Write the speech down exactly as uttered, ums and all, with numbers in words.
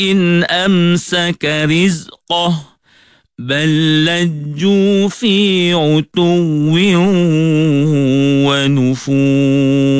إن أمسك رزقه بل لجوا في عتو ونفور.